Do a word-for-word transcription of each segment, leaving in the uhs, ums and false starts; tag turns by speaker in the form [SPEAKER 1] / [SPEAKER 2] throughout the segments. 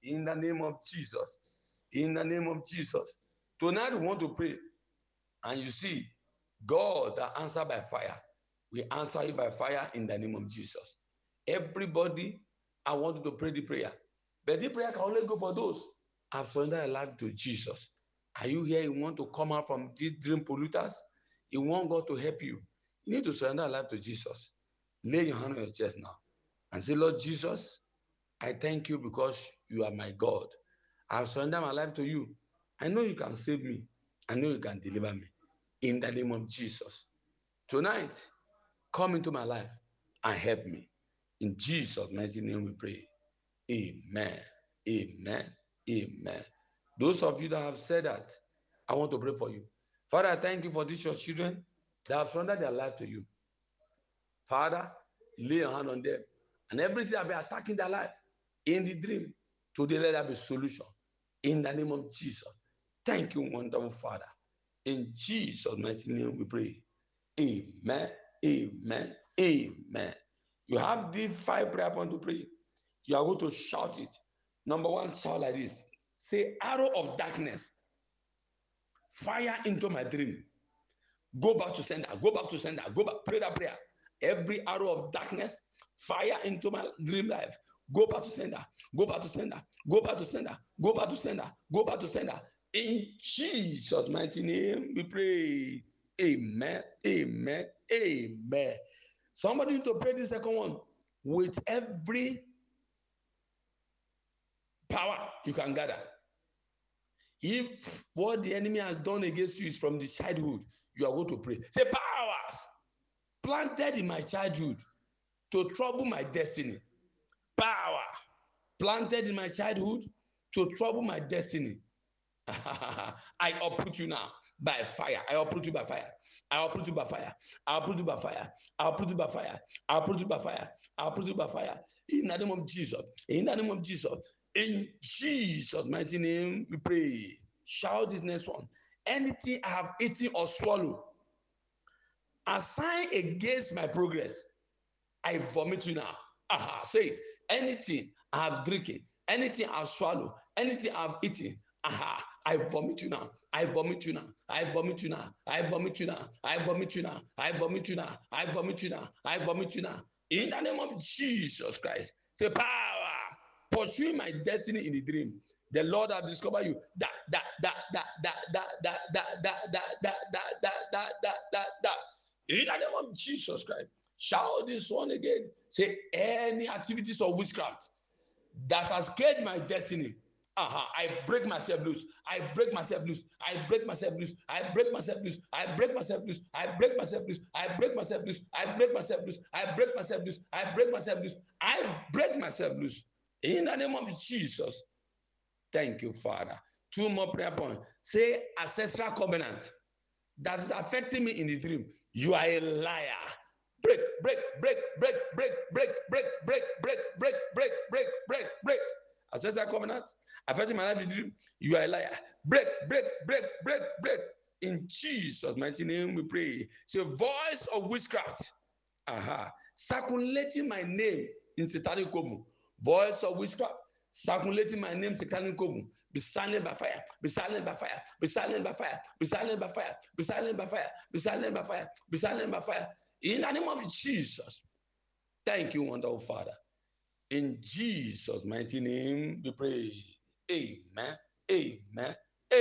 [SPEAKER 1] In the name of Jesus. In the name of Jesus. Tonight we want to pray. And you see, God that answer by fire. We answer you by fire in the name of Jesus. Everybody, I want you to pray the prayer. But the prayer can only go for those who have surrendered their life to Jesus. Are you here? You want to come out from these dream polluters? You want God to help you. You need to surrender your life to Jesus. Lay your hand on your chest now and say, Lord Jesus, I thank you because you are my God. I have surrendered my life to you. I know you can save me. I know you can deliver me. In the name of Jesus. Tonight, come into my life and help me. In Jesus' mighty name we pray. Amen. Amen. Amen. Those of you that have said that, I want to pray for you. Father, I thank you for these your children that have surrendered their life to you. Father, lay your hand on them. And everything that be attacking their life in the dream, today let there be solution. In the name of Jesus. Thank you, wonderful Father. In Jesus' mighty name we pray. Amen. Amen. Amen. You have these five prayer points to pray. You are going to shout it. Number one, shout like this. Say, arrow of darkness, fire into my dream. Go back to sender. Go back to sender. Go back. Pray that prayer. Every arrow of darkness, fire into my dream life. Go back to sender. Go back to sender. Go back to sender. Go back to sender. Go back to sender. In Jesus' mighty name, we pray. Amen. Amen. Amen. Somebody need to pray the second one with every power you can gather. If what the enemy has done against you is from the childhood, you are going to pray. Say, powers planted in my childhood to trouble my destiny. Power planted in my childhood to trouble my destiny. I uproot you now by fire. I uproot you by fire. I uproot you by fire. I uproot you by fire. I uproot you by fire. I uproot you by fire. I uproot you by fire. In the name of Jesus. In the name of Jesus. In Jesus' mighty name, we pray. Shout this next one. Anything I have eaten or swallowed, a sign against my progress, I vomit you now. Aha, say it. Anything I have drinking, anything I've swallowed, anything I've eaten, aha, I vomit you now. I vomit you now. I vomit you now. I vomit you now. I vomit you now. I vomit you now. I vomit you now. I vomit you now. In the name of Jesus Christ. Say power. Pursuing my destiny in the dream. The Lord have discovered you. That that that that that that that that that that that that that that that that that. In the name of Jesus Christ. Shout this one again. Say any activities of witchcraft that has caged my destiny. Uh-huh. I break myself loose. I break myself loose. I break myself loose. I break myself loose. I break myself loose. I break myself loose. I break myself loose. I break myself loose. I break myself loose. I break myself loose. I break myself loose. In the name of Jesus. Thank you, Father. Two more prayer points. Say ancestral covenant that is affecting me in the dream. You are a liar. Break, break, break, break, break, break, break, break, break, break, break, break, break, break. Ancestral covenant affecting my life in the dream. You are a liar. Break, break, break, break, break. In Jesus' mighty name we pray. Say voice of witchcraft. Aha. Circulating my name in satanic coven. Voice of witchcraft. Circulating my name, satanic coven. Be silent by fire. Be silent by fire. Be silent by fire. Be silent by fire. Be silent by fire. Be silent by fire. Be silent by fire. In the name of Jesus. Thank you, wonderful Father. In Jesus' mighty name we pray. Amen. Amen.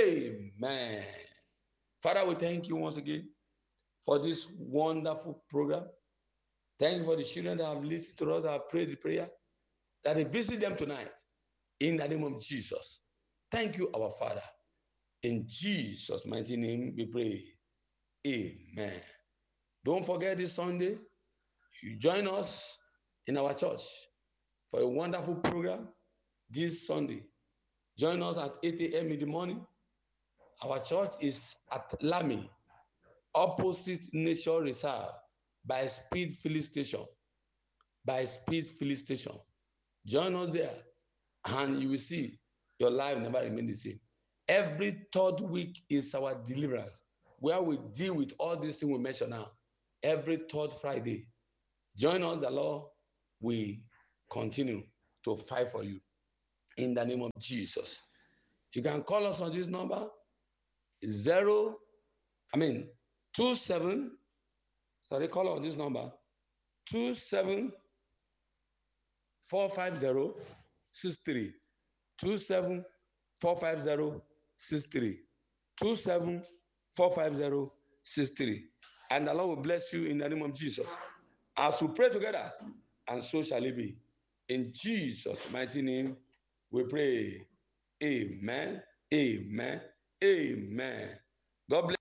[SPEAKER 1] Amen. Father, we thank you once again for this wonderful program. Thank you for the children that have listened to us, that have prayed the prayer, that they visit them tonight. In the name of Jesus. Thank you, our Father. In Jesus' mighty name we pray. Amen. Don't forget this Sunday, you join us in our church for a wonderful program this Sunday. Join us at eight a.m. in the morning. Our church is at Lamy, opposite Nature Reserve, by Speed Filling Station. By Speed Filling Station. Join us there, and you will see your life never remain the same. Every third week is our deliverance, where we deal with all these things we mentioned now. Every third Friday. Join us, the Lord will continue to fight for you. in the name of Jesus. You can call us on this number, zero, I mean, two seven, sorry, call on this number, two seven four five zero six three, two seven four five zero six three, two seven four five zero six three. And the Lord will bless you in the name of Jesus. As we pray together, and so shall it be. In Jesus' mighty name, we pray. Amen. Amen. Amen. God bless.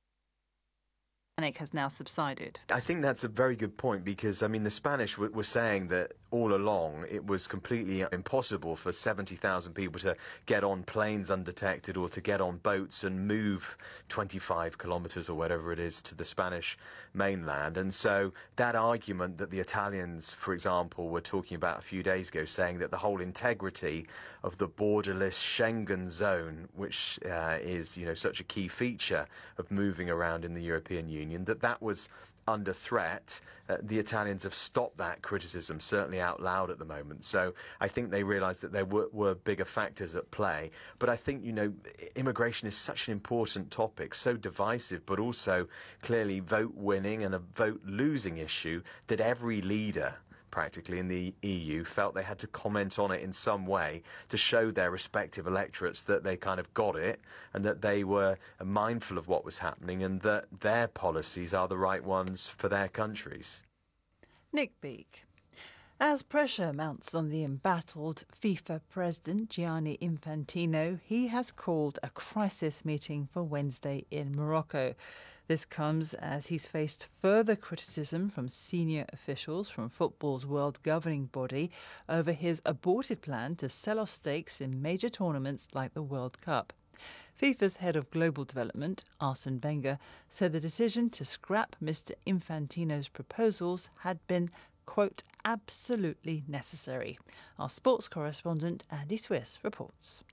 [SPEAKER 2] Panic has now subsided.
[SPEAKER 3] I think that's a very good point because, I mean, the Spanish were, were saying that all along it was completely impossible for seventy thousand people to get on planes undetected or to get on boats and move twenty-five kilometres or whatever it is to the Spanish mainland. And so that argument that the Italians, for example, were talking about a few days ago, saying that the whole integrity of the borderless Schengen zone, which uh, is, you know, such a key feature of moving around in the European Union, that that was under threat. Uh, the Italians have stopped that criticism, certainly out loud at the moment. So I think they realised that there were, were bigger factors at play. But I think, you know, immigration is such an important topic, so divisive, but also clearly vote-winning and a vote-losing issue that every leader practically in the E U felt they had to comment on it in some way to show their respective electorates that they kind of got it and that they were mindful of what was happening and that their policies are the right ones for their countries.
[SPEAKER 2] Nick Beake. As pressure mounts on the embattled FIFA president Gianni Infantino, he has called a crisis meeting for Wednesday in Morocco. This comes as he's faced further criticism from senior officials from football's world governing body over his aborted plan to sell off stakes in major tournaments like the World Cup. FIFA's head of global development, Arsene Wenger, said the decision to scrap Mister Infantino's proposals had been, quote, absolutely necessary. Our sports correspondent Andy Swiss reports.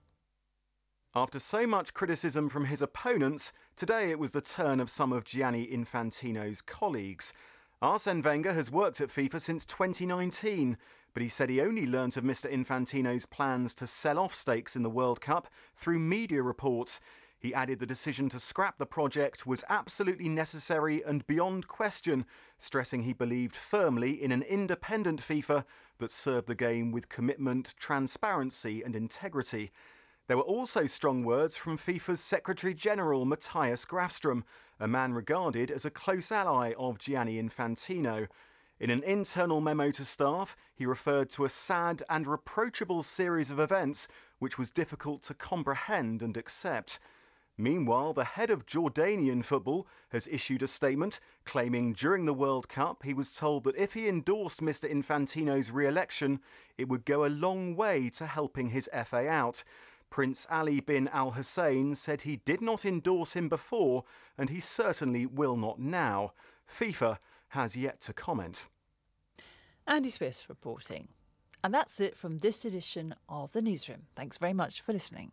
[SPEAKER 4] After so much criticism from his opponents, today it was the turn of some of Gianni Infantino's colleagues. Arsene Wenger has worked at FIFA since twenty nineteen, but he said he only learnt of Mister Infantino's plans to sell off stakes in the World Cup through media reports. He added the decision to scrap the project was absolutely necessary and beyond question, stressing he believed firmly in an independent FIFA that served the game with commitment, transparency and integrity. There were also strong words from FIFA's Secretary-General Matthias Grafström, a man regarded as a close ally of Gianni Infantino. In an internal memo to staff, he referred to a sad and reproachable series of events which was difficult to comprehend and accept. Meanwhile, the head of Jordanian football has issued a statement claiming during the World Cup he was told that if he endorsed Mister Infantino's re-election, it would go a long way to helping his F A out. Prince Ali bin Al Hussein said he did not endorse him before, and he certainly will not now. FIFA has yet to comment.
[SPEAKER 2] Andy Swiss reporting. And that's it from this edition of The Newsroom. Thanks very much for listening.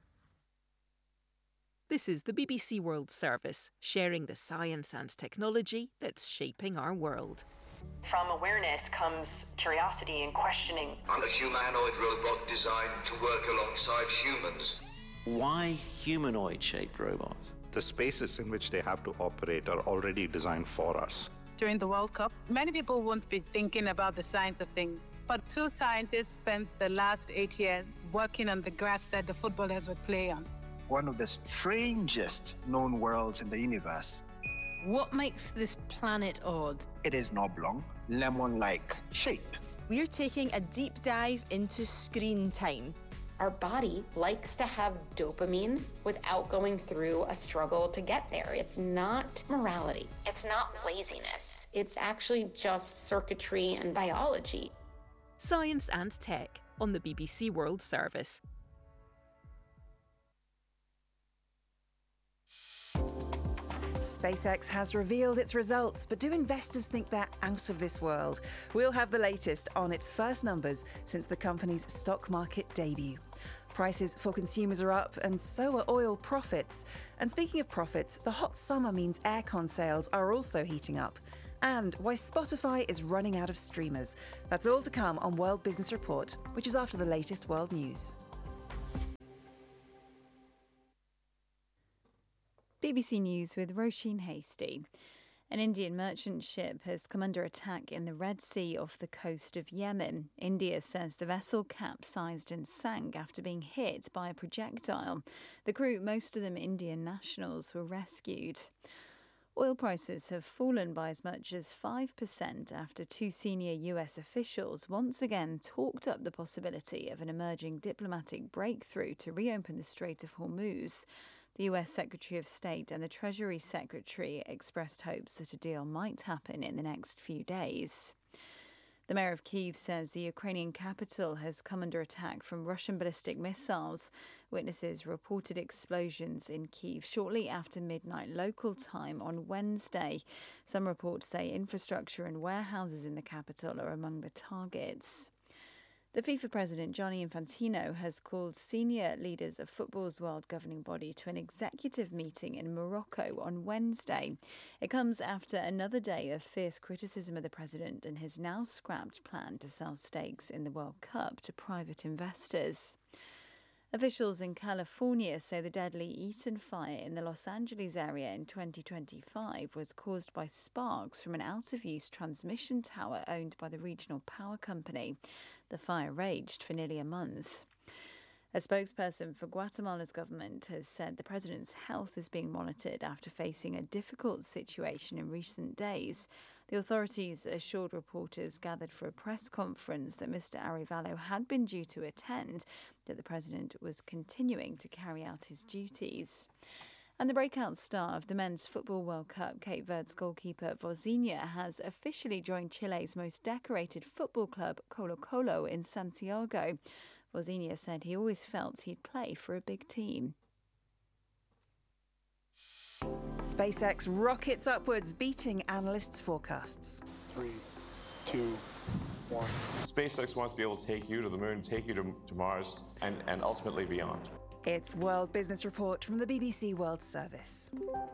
[SPEAKER 5] This is the B B C World Service, sharing the science and technology that's shaping our world.
[SPEAKER 6] From awareness comes curiosity and questioning.
[SPEAKER 7] I'm a humanoid robot designed to work alongside humans.
[SPEAKER 8] Why humanoid-shaped robots?
[SPEAKER 9] The spaces in which they have to operate are already designed for us.
[SPEAKER 10] During the World Cup, many people won't be thinking about the science of things. But two scientists spent the last eight years working on the grass that the footballers would play on.
[SPEAKER 11] One of the strangest known worlds in the universe.
[SPEAKER 12] What makes this planet odd?
[SPEAKER 11] It is an oblong, lemon-like shape.
[SPEAKER 13] We're taking a deep dive into screen time.
[SPEAKER 14] Our body likes to have dopamine without going through a struggle to get there. It's not morality. It's not laziness. It's actually just circuitry and biology.
[SPEAKER 5] Science and Tech on the B B C World Service.
[SPEAKER 15] SpaceX has revealed its results, but do investors think they're out of this world? We'll have the latest on its first numbers since the company's stock market debut. Prices for consumers are up, and so are oil profits. And speaking of profits, the hot summer means aircon sales are also heating up. And why Spotify is running out of streamers. That's all to come on World Business Report, which is after the latest world news.
[SPEAKER 16] B B C News with Roisin Hasty. An Indian merchant ship has come under attack in the Red Sea off the coast of Yemen. India says the vessel capsized and sank after being hit by a projectile. The crew, most of them Indian nationals, were rescued. Oil prices have fallen by as much as five percent after two senior U S officials once again talked up the possibility of an emerging diplomatic breakthrough to reopen the Strait of Hormuz. The U S Secretary of State and the Treasury Secretary expressed hopes that a deal might happen in the next few days. The mayor of Kyiv says the Ukrainian capital has come under attack from Russian ballistic missiles. Witnesses reported explosions in Kyiv shortly after midnight local time on Wednesday. Some reports say infrastructure and warehouses in the capital are among the targets. The FIFA president, Gianni Infantino, has called senior leaders of football's world governing body to an executive meeting in Morocco on Wednesday. It comes after another day of fierce criticism of the president and his now scrapped plan to sell stakes in the World Cup to private investors. Officials in California say the deadly Eaton fire in the Los Angeles area in twenty twenty-five was caused by sparks from an out-of-use transmission tower owned by the regional power company. The fire raged for nearly a month. A spokesperson for Guatemala's government has said the president's health is being monitored after facing a difficult situation in recent days. The authorities assured reporters gathered for a press conference that Mister Arevalo had been due to attend, that the president was continuing to carry out his duties. And the breakout star of the Men's Football World Cup, Cape Verde's goalkeeper Vozinha, has officially joined Chile's most decorated football club, Colo-Colo, in Santiago. Vozinha said he always felt he'd play for a big team.
[SPEAKER 15] SpaceX rockets upwards, beating analysts' forecasts.
[SPEAKER 17] Three, two, one. SpaceX wants to be able to take you to the moon, take you to, to Mars, and, and ultimately beyond.
[SPEAKER 15] It's World Business Report from the B B C World Service.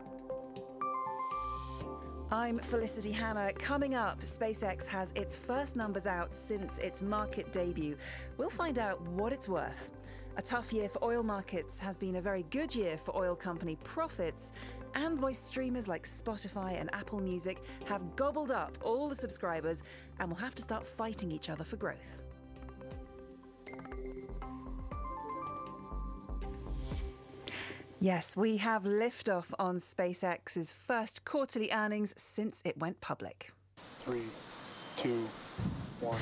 [SPEAKER 15] I'm Felicity Hanna. Coming up, SpaceX has its first numbers out since its market debut. We'll find out what it's worth. A tough year for oil markets has been a very good year for oil company profits, and why streamers like Spotify and Apple Music have gobbled up all the subscribers and will have to start fighting each other for growth. Yes, we have liftoff on SpaceX's first quarterly earnings since it went public.
[SPEAKER 17] Three, two, one.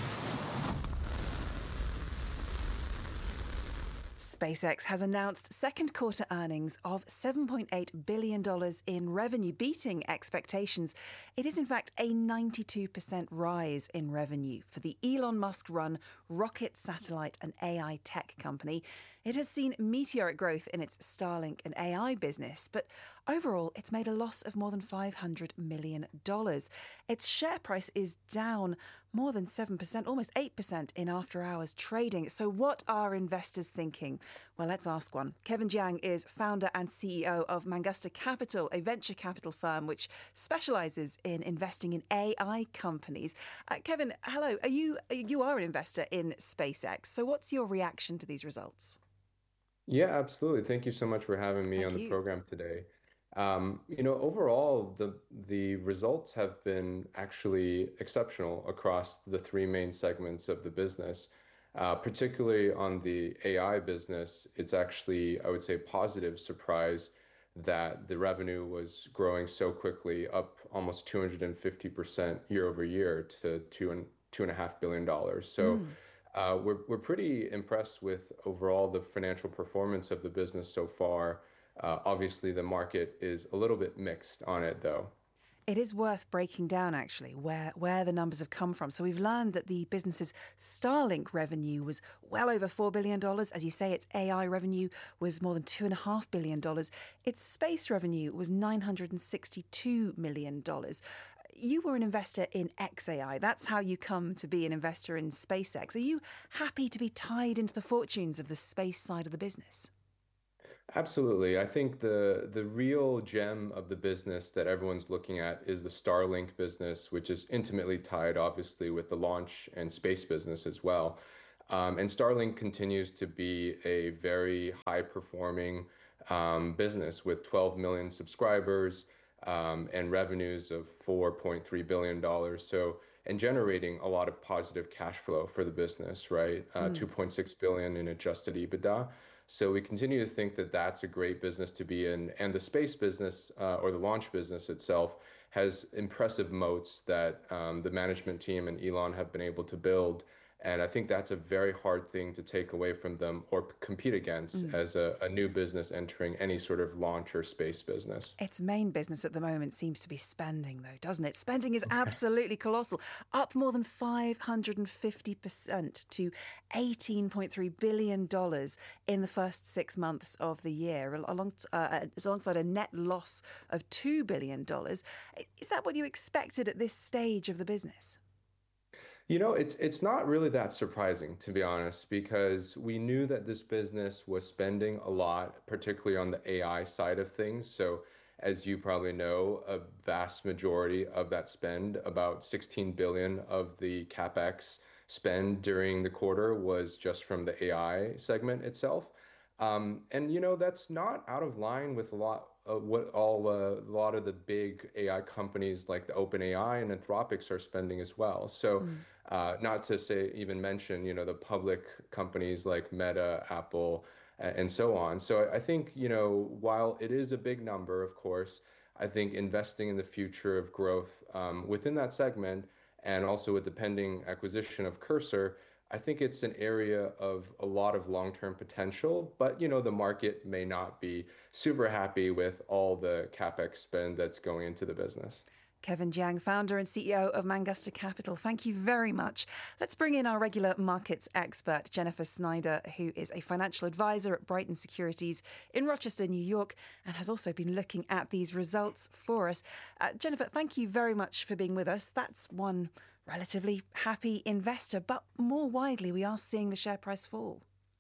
[SPEAKER 15] SpaceX has announced second quarter earnings of seven point eight billion dollars in revenue, beating expectations. It is in fact a ninety-two percent rise in revenue for the Elon Musk-run rocket, satellite and A I tech company. It has seen meteoric growth in its Starlink and A I business, but overall it's made a loss of more than five hundred million dollars. Its share price is down more than seven percent, almost eight percent in after-hours trading. So what are investors thinking? Well, let's ask one. Kevin Jiang is founder and C E O of Mangusta Capital, a venture capital firm which specialises in investing in A I companies. Uh, Kevin, hello. Are you you are an investor in SpaceX. So what's your reaction to these results?
[SPEAKER 18] Yeah, absolutely. Thank you so much for having me
[SPEAKER 15] Thank
[SPEAKER 18] on the
[SPEAKER 15] you.
[SPEAKER 18] program today. Um, you know, overall, the the results have been actually exceptional across the three main segments of the business. Uh, particularly on the A I business, it's actually, I would say, positive surprise that the revenue was growing so quickly, up almost two hundred fifty percent year over year to two and two and a half billion dollars. So.
[SPEAKER 15] Mm.
[SPEAKER 18] Uh, we're we're pretty impressed with overall the financial performance of the business so far. Uh, obviously, the market is a little bit mixed on it, though.
[SPEAKER 15] It is worth breaking down, actually, where, where the numbers have come from. So we've learned that the business's Starlink revenue was well over four billion dollars. As you say, its A I revenue was more than two point five billion dollars. Its space revenue was nine hundred sixty-two million dollars. You were an investor in X A I. That's how you come to be an investor in SpaceX. Are you happy to be tied into the fortunes of the space side of the business?
[SPEAKER 18] Absolutely. I think the the real gem of the business that everyone's looking at is the Starlink business, which is intimately tied, obviously, with the launch and space business as well. Um, and Starlink continues to be a very high-performing um, business with twelve million subscribers um, and revenues of four point three billion dollars. So, and generating a lot of positive cash flow for the business, right? Uh,
[SPEAKER 19] Mm.
[SPEAKER 18] two point six billion in adjusted EBITDA. So we continue to think that that's a great business to be in. And the space business uh, or the launch business itself has impressive moats that um, the management team and Elon have been able to build. And I think that's a very hard thing to take away from them or p- compete against
[SPEAKER 15] Mm.
[SPEAKER 18] as a, a new business entering any sort of launch or space business.
[SPEAKER 15] Its main business at the moment seems to be spending, though, doesn't it? Spending is absolutely colossal, up more than five hundred fifty percent to eighteen point three billion dollars in the first six months of the year, along, uh, alongside a net loss of two billion dollars. Is that what you expected at this stage of the business?
[SPEAKER 18] You know, it's it's not really that surprising, to be honest, because we knew that this business was spending a lot, particularly on the A I side of things. So, as you probably know, a vast majority of that spend, about sixteen billion of the CapEx spend during the quarter, was just from the A I segment itself. Um, and you know, that's not out of line with a lot of what all uh, a lot of the big A I companies like the OpenAI and Anthropics are spending as well. So.
[SPEAKER 15] Mm.
[SPEAKER 18] Uh, not to say, even mention, you know, the public companies like Meta, Apple, a- and so on. So I I think, you know, while it is a big number, of course, I think investing in the future of growth um, within that segment and also with the pending acquisition of Cursor, I think it's an area of a lot of long-term potential. But, you know, the market may not be super happy with all the CapEx spend that's going into the business.
[SPEAKER 15] Kevin Jiang, founder and C E O of Mangusta Capital. Thank you very much. Let's bring in our regular markets expert, Jennifer Snyder, who is a financial advisor at Brighton Securities in Rochester, New York, and has also been looking at these results for us. Uh, Jennifer, thank you very much for being with us. That's one relatively happy investor, but more widely, we are seeing the share price fall.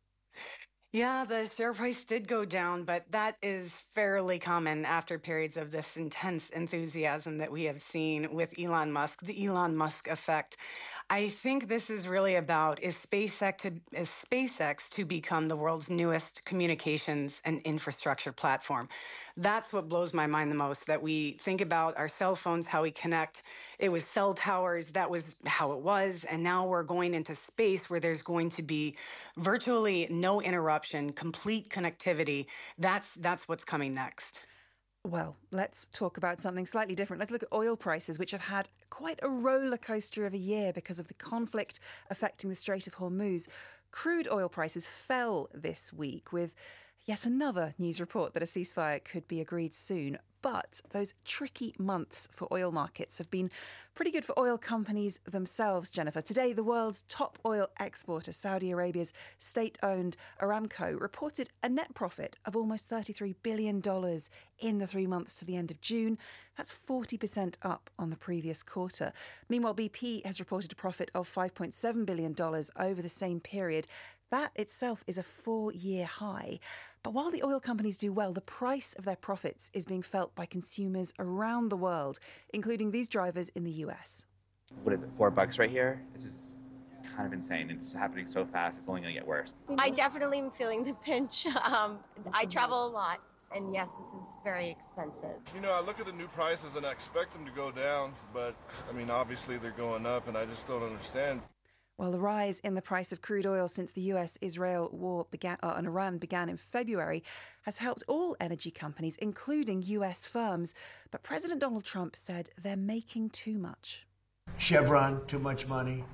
[SPEAKER 19] Yeah, the share price did go down, but that is fairly common after periods of this intense enthusiasm that we have seen with Elon Musk, the Elon Musk effect. I think this is really about is SpaceX to, is SpaceX to become the world's newest communications and infrastructure platform. That's what blows my mind the most, that we think about our cell phones, how we connect. It was cell towers, that was how it was. And now we're going into space where there's going to be virtually no interruption, complete connectivity. That's that's what's coming next.
[SPEAKER 15] Well, let's talk about something slightly different. Let's look at oil prices, which have had quite a roller coaster of a year because of the conflict affecting the Strait of Hormuz. Crude oil prices fell this week with yet another news report that a ceasefire could be agreed soon. But those tricky months for oil markets have been pretty good for oil companies themselves, Jennifer. Today, the world's top oil exporter, Saudi Arabia's state-owned Aramco, reported a net profit of almost thirty-three billion dollars in the three months to the end of June. That's forty percent up on the previous quarter. Meanwhile, B P has reported a profit of five point seven billion dollars over the same period. That itself is a four-year high. But while the oil companies do well, the price of their profits is being felt by consumers around the world, including these drivers in the U S.
[SPEAKER 20] What is it, four bucks right here? This is kind of insane. It's happening so fast, it's only going to get worse.
[SPEAKER 21] I definitely am feeling the pinch. Um, I travel a lot, and yes, this is very expensive.
[SPEAKER 22] You know, I look at the new prices and I expect them to go down, but I mean, obviously they're going up and I just don't understand.
[SPEAKER 15] Well, the rise in the price of crude oil since the U S-Israel war began, uh, and Iran began in February has helped all energy companies, including U S firms. But President Donald Trump said they're making too much.
[SPEAKER 23] Chevron, too much money.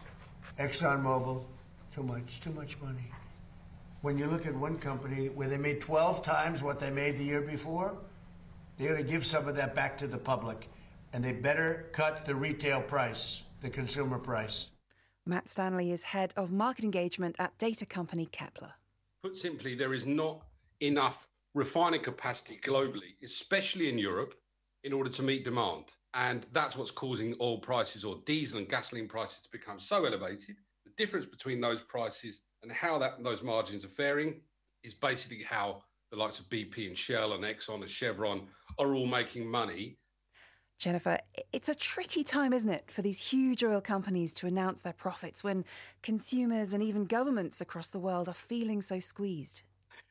[SPEAKER 23] ExxonMobil, too much, too much money. When you look at one company where they made twelve times what they made the year before, they ought to give some of that back to the public. And they better cut the retail price, the consumer price.
[SPEAKER 15] Matt Stanley is head of market engagement at data company Kepler.
[SPEAKER 24] Put simply, there is not enough refining capacity globally, especially in Europe, in order to meet demand. And that's what's causing oil prices or diesel and gasoline prices to become so elevated. The difference between those prices and how that those margins are faring is basically how the likes of B P and Shell and Exxon and Chevron are all making money.
[SPEAKER 15] Jennifer, it's a tricky time, isn't it, for these huge oil companies to announce their profits when consumers and even governments across the world are feeling so squeezed?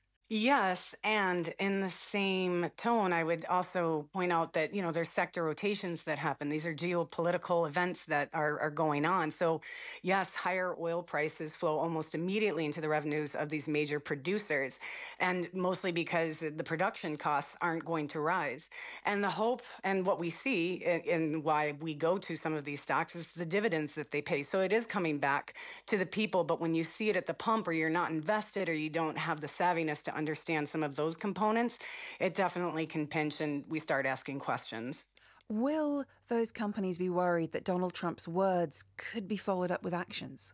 [SPEAKER 19] Yes, and in the same tone, I would also point out that, you know, there's sector rotations that happen. These are geopolitical events that are, are going on. So, yes, higher oil prices flow almost immediately into the revenues of these major producers, and mostly because the production costs aren't going to rise. And the hope and what we see and why we go to some of these stocks is the dividends that they pay. So it is coming back to the people, but when you see it at the pump or you're not invested or you don't have the savviness to understand some of those components, it definitely can pinch and we start asking questions.
[SPEAKER 15] Will those companies be worried that Donald Trump's words could be followed up with actions?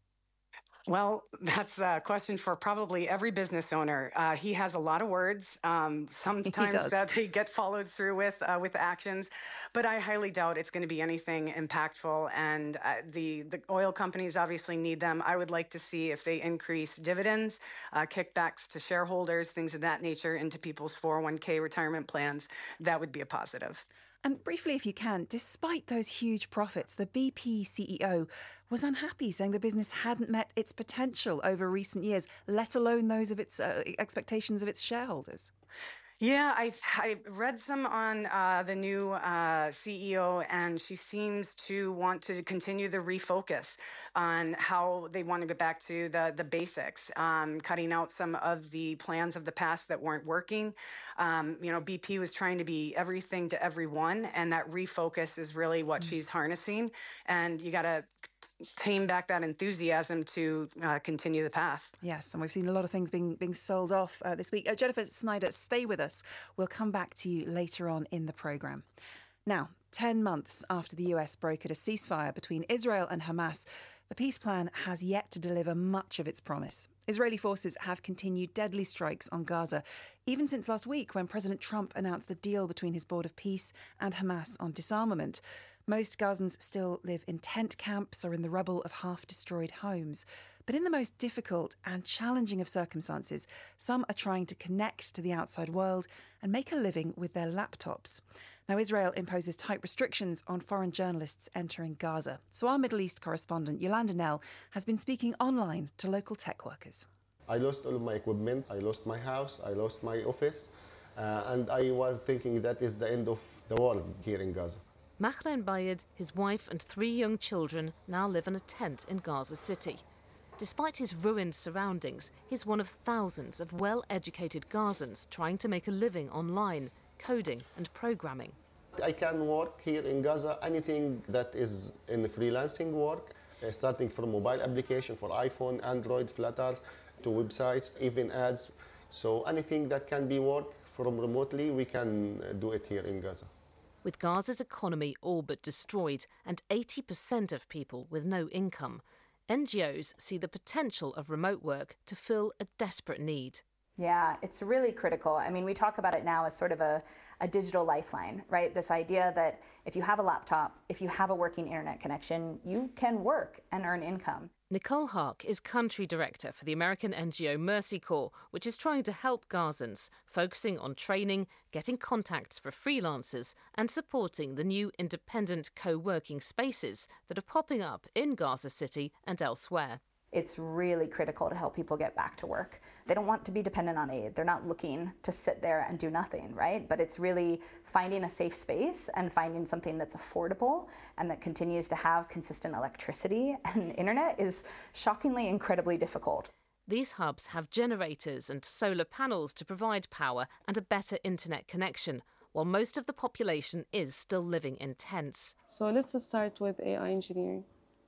[SPEAKER 19] Well, that's a question for probably every business owner. Uh, he has a lot of words, um, sometimes that they get followed through with uh, with actions, but I highly doubt it's going to be anything impactful. And uh, the, the oil companies obviously need them. I would like to see if they increase dividends, uh, kickbacks to shareholders, things of that nature into people's four oh one k retirement plans. That would be a positive.
[SPEAKER 15] And briefly, if you can, despite those huge profits, the B P C E O was unhappy, saying the business hadn't met its potential over recent years, let alone those of its uh, expectations of its shareholders.
[SPEAKER 19] Yeah, I, I read some on uh, the new uh, C E O, and she seems to want to continue the refocus on how they want to get back to the, the basics, um, cutting out some of the plans of the past that weren't working. Um, you know, B P was trying to be everything to everyone, and that refocus is really what mm. she's harnessing. And you got to tame back that enthusiasm to uh, continue the path.
[SPEAKER 15] Yes, and we've seen a lot of things being being sold off uh, this week. Uh, Jennifer Snyder, stay with us. We'll come back to you later on in the programme. Now, ten months after the U S brokered a ceasefire between Israel and Hamas, the peace plan has yet to deliver much of its promise. Israeli forces have continued deadly strikes on Gaza, even since last week when President Trump announced a deal between his board of peace and Hamas on disarmament. Most Gazans still live in tent camps or in the rubble of half-destroyed homes. But in the most difficult and challenging of circumstances, some are trying to connect to the outside world and make a living with their laptops. Now, Israel imposes tight restrictions on foreign journalists entering Gaza. So our Middle East correspondent, Yolanda Nell, has been speaking online to local tech workers.
[SPEAKER 1] I lost all of my equipment, I lost my house, I lost my office, uh, and I was thinking that is the end of the world here in Gaza.
[SPEAKER 2] Mahren Bayed, his wife and three young children now live in a tent in Gaza City. Despite his ruined surroundings, he's one of thousands of well-educated Gazans trying to make a living online, coding and programming.
[SPEAKER 1] I can work here in Gaza, anything that is in freelancing work, uh, starting from mobile application for iPhone, Android, Flutter, to websites, even ads. So anything that can be worked from remotely, we can do it here in Gaza.
[SPEAKER 2] With Gaza's economy all but destroyed and eighty percent of people with no income, N G Os see the potential of remote work to fill a desperate need.
[SPEAKER 3] Yeah, it's really critical. I mean, we talk about it now as sort of a, a digital lifeline, right? This idea that if you have a laptop, if you have a working internet connection, you can work and earn income.
[SPEAKER 2] Nicole Hark is country director for the American N G O Mercy Corps, which is trying to help Gazans, focusing on training, getting contacts for freelancers and supporting the new independent co-working spaces that are popping up in Gaza City and elsewhere.
[SPEAKER 3] It's really critical to help people get back to work. They don't want to be dependent on aid. They're not looking to sit there and do nothing, right? But it's really finding a safe space and finding something that's affordable and that continues to have consistent electricity and internet is shockingly incredibly difficult.
[SPEAKER 2] These hubs have generators and solar panels to provide power and a better internet connection, while most of the population is still living in tents.
[SPEAKER 4] So let's start with A I engineering.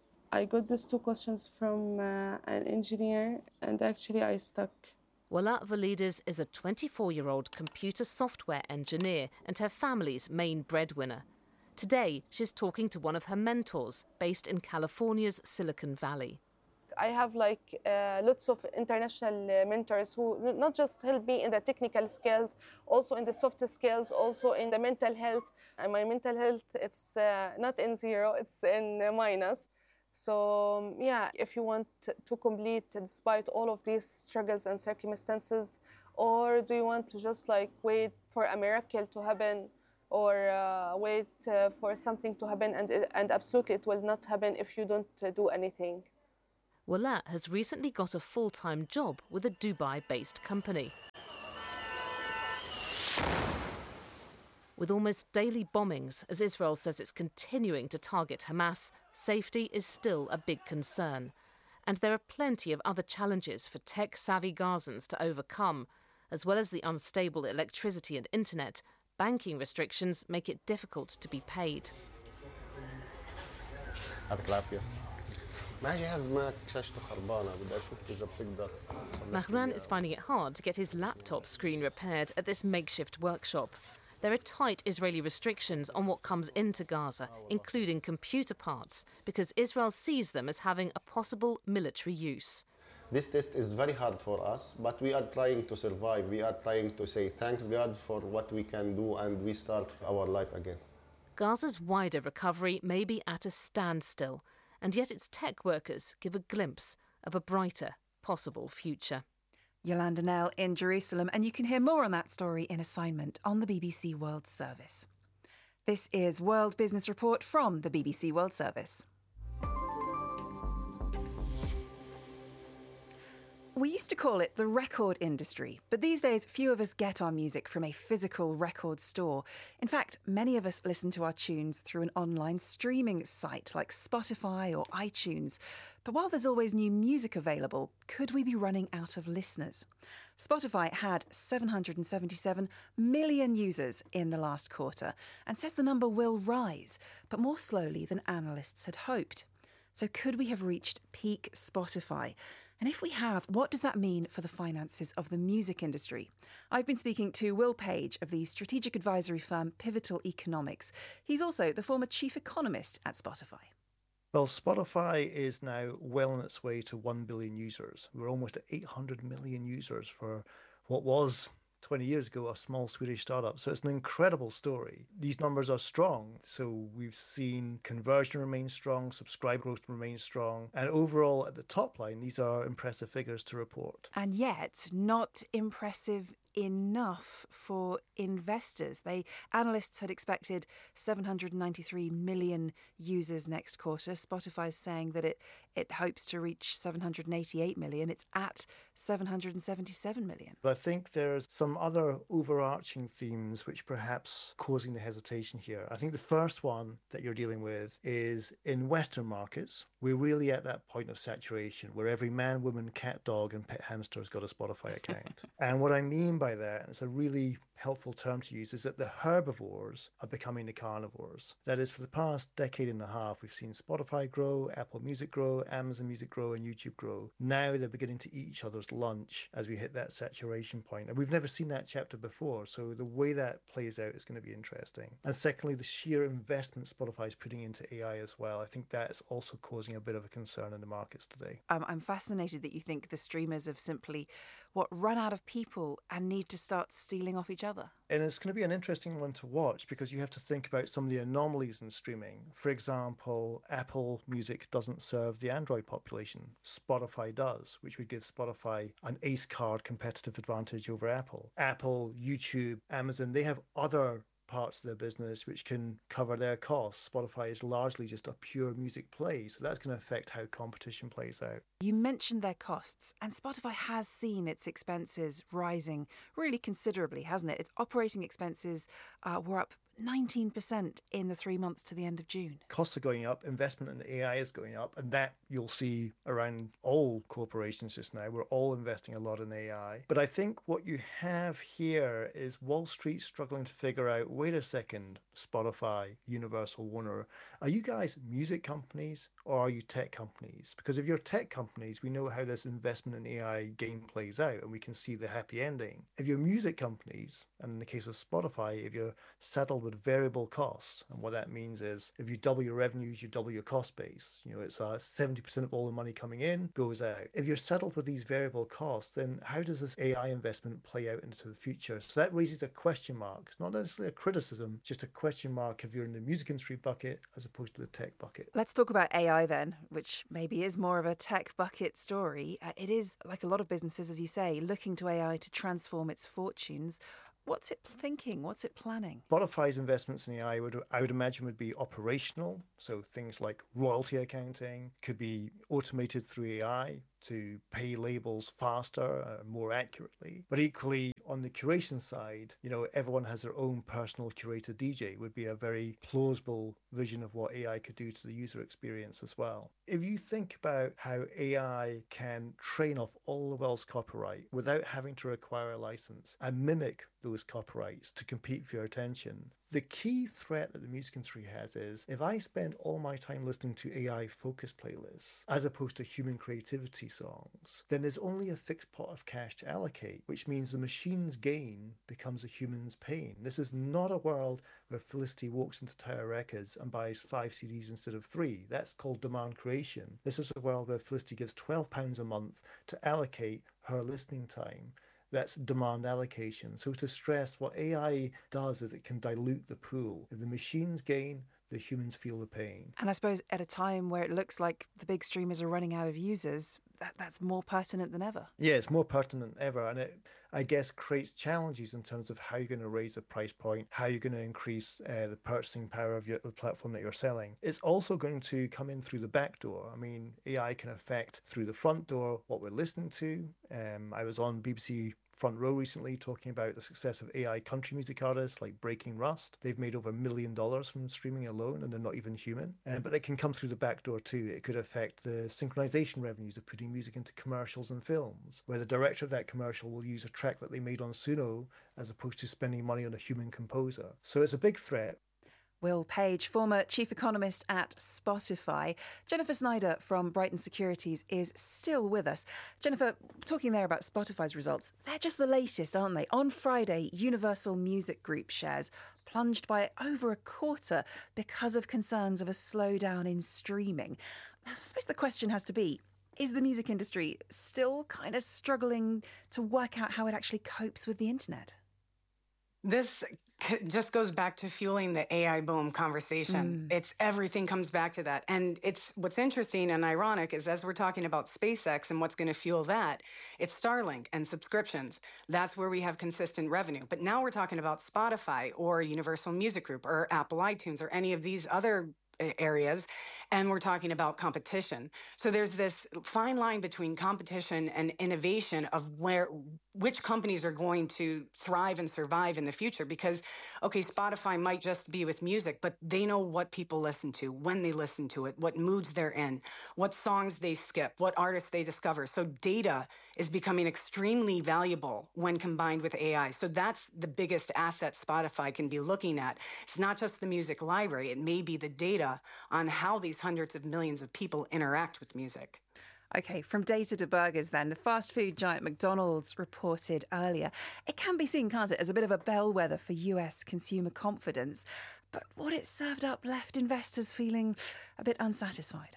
[SPEAKER 4] I got these two questions from uh, an engineer, and actually I stuck.
[SPEAKER 2] Wala Valides is a twenty-four-year-old computer software engineer and her family's main breadwinner. Today, she's talking to one of her mentors based in California's Silicon Valley.
[SPEAKER 4] I have like uh, lots of international uh, mentors who not just help me in the technical skills, also in the soft skills, also in the mental health. And my mental health, it's uh, not in zero, it's in uh, minus. So yeah, if you want to complete despite all of these struggles and circumstances, or do you want to just like wait for a miracle to happen, or uh, wait uh, for something to happen, and, and absolutely it will not happen if you don't uh, do anything.
[SPEAKER 2] Wala has recently got a full-time job with a Dubai-based company. With almost daily bombings, as Israel says it's continuing to target Hamas, safety is still a big concern. And there are plenty of other challenges for tech-savvy Gazans to overcome. As well as the unstable electricity and internet, banking restrictions make it difficult to be paid. Mahran is finding it hard to get his laptop screen repaired at this makeshift workshop. There are tight Israeli restrictions on what comes into Gaza, including computer parts, because Israel sees them as having a possible military use.
[SPEAKER 1] This test is very hard for us, but we are trying to survive. We are trying to say thanks God for what we can do, and we start our life again.
[SPEAKER 2] Gaza's wider recovery may be at a standstill, and yet its tech workers give a glimpse of a brighter possible future.
[SPEAKER 15] Yolanda Nell in Jerusalem, and you can hear more on that story in Assignment on the B B C World Service. This is World Business Report from the B B C World Service. We used to call it the record industry, but these days few of us get our music from a physical record store. In fact, many of us listen to our tunes through an online streaming site like Spotify or iTunes. But while there's always new music available, could we be running out of listeners? Spotify had seven hundred seventy-seven million users in the last quarter and says the number will rise, but more slowly than analysts had hoped. So could we have reached peak Spotify? And if we have, what does that mean for the finances of the music industry? I've been speaking to Will Page of the strategic advisory firm Pivotal Economics. He's also the former chief economist at Spotify.
[SPEAKER 6] Well, Spotify is now well on its way to one billion users. We're almost at eight hundred million users for what was twenty years ago a small Swedish startup. So it's an incredible story. These numbers are strong. So we've seen conversion remain strong, subscriber growth remain strong, and overall at the top line, these are impressive figures to report.
[SPEAKER 15] And yet not impressive enough for investors. They analysts had expected seven hundred ninety-three million users next quarter. Spotify is saying that it it hopes to reach seven hundred eighty-eight million. It's at seven hundred seventy-seven million.
[SPEAKER 6] But I think there's some other overarching themes which perhaps causing the hesitation here. I think the first one that you're dealing with is in Western markets, we're really at that point of saturation where every man, woman, cat, dog and pet hamster has got a Spotify account. And what I mean by that, and it's a really helpful term to use, is that the herbivores are becoming the carnivores. That is, for the past decade and a half, we've seen Spotify grow, Apple Music grow, Amazon Music grow, and YouTube grow. Now they're beginning to eat each other's lunch as we hit that saturation point. And we've never seen that chapter before, so the way that plays out is going to be interesting. And secondly, the sheer investment Spotify is putting into A I as well. I think that's also causing a bit of a concern in the markets today.
[SPEAKER 15] Um, I'm fascinated that you think the streamers have simply, what, run out of people and need to start stealing off each other.
[SPEAKER 6] And it's going to be an interesting one to watch because you have to think about some of the anomalies in streaming. For example, Apple Music doesn't serve the Android population. Spotify does, which would give Spotify an ace card competitive advantage over Apple. Apple, YouTube, Amazon, they have other parts of their business which can cover their costs. Spotify is largely just a pure music play, so that's going to affect how competition plays out.
[SPEAKER 15] You mentioned their costs, and Spotify has seen its expenses rising really considerably, hasn't it? Its operating expenses uh, were up nineteen percent in the three months to the end of June.
[SPEAKER 6] Costs are going up, investment in A I is going up, and that you'll see around all corporations just now. We're all investing a lot in A I. But I think what you have here is Wall Street struggling to figure out, wait a second, Spotify, Universal, Warner, are you guys music companies or are you tech companies? Because if you're tech companies, we know how this investment in A I game plays out and we can see the happy ending. If you're music companies, and in the case of Spotify, if you're saddled with variable costs, and what that means is if you double your revenues, you double your cost base. You know, it's uh, seventy percent of all the money coming in goes out. If you're settled with these variable costs, then how does this A I investment play out into the future? So that raises a question mark. It's not necessarily a criticism, just a question mark if you're in the music industry bucket as opposed to the tech bucket.
[SPEAKER 15] Let's talk about A I then, which maybe is more of a tech bucket story. Uh, it is, like a lot of businesses, as you say, looking to A I to transform its fortunes. what's it thinking? What's it planning?
[SPEAKER 6] Spotify's investments in A I, would, I would imagine, would be operational. So things like royalty accounting could be automated through A I to pay labels faster, uh, more accurately. But equally, on the curation side, you know, everyone has their own personal curated D J would be a very plausible vision of what A I could do to the user experience as well. If you think about how A I can train off all the world's copyright without having to require a license and mimic those copyrights to compete for your attention, the key threat that the music industry has is if I spend all my time listening to A I focused playlists as opposed to human creativity songs, then there's only a fixed pot of cash to allocate, which means the machine's gain becomes a human's pain. This is not a world where Felicity walks into Tower Records and buys five C Ds instead of three. That's called demand creation. This is a world where Felicity gives twelve pounds a month to allocate her listening time. That's demand allocation. So to stress, what A I does is it can dilute the pool. If the machines gain, the humans feel the pain.
[SPEAKER 15] And I suppose at a time where it looks like the big streamers are running out of users, that, that's more pertinent than ever.
[SPEAKER 6] Yeah, it's more pertinent than ever. And it, I guess, creates challenges in terms of how you're going to raise the price point, how you're going to increase uh, the purchasing power of your, the platform that you're selling. It's also going to come in through the back door. I mean, A I can affect through the front door what we're listening to. Um, I was on B B C Front Row recently talking about the success of A I country music artists like Breaking Rust. They've made over a million dollars from streaming alone, and they're not even human. Um, but they can come through the back door too. It could affect the synchronization revenues of putting music into commercials and films, where the director of that commercial will use a track that they made on Suno as opposed to spending money on a human composer. So it's a big threat.
[SPEAKER 15] Will Page, former chief economist at Spotify. Jennifer Snyder from Brighton Securities is still with us. Jennifer, talking there about Spotify's results, they're just the latest, aren't they? On Friday, Universal Music Group shares plunged by over a quarter because of concerns of a slowdown in streaming. I suppose the question has to be, is the music industry still kind of struggling to work out how it actually copes with the internet?
[SPEAKER 19] This just goes back to fueling the A I boom conversation. Mm. It's everything comes back to that. And it's what's interesting and ironic is as we're talking about SpaceX and what's going to fuel that, it's Starlink and subscriptions. That's where we have consistent revenue. But now we're talking about Spotify or Universal Music Group or Apple iTunes or any of these other areas, and we're talking about competition. So there's this fine line between competition and innovation of where which companies are going to thrive and survive in the future. Because, okay, Spotify might just be with music, but they know what people listen to, when they listen to it, what moods they're in, what songs they skip, what artists they discover. So data is becoming extremely valuable when combined with A I. So that's the biggest asset Spotify can be looking at. It's not just the music library. It may be the data on how these hundreds of millions of people interact with music.
[SPEAKER 15] OK, from data to burgers then. The fast food giant McDonald's reported earlier. It can be seen, can't it, as a bit of a bellwether for U S consumer confidence. But what it served up left investors feeling a bit unsatisfied.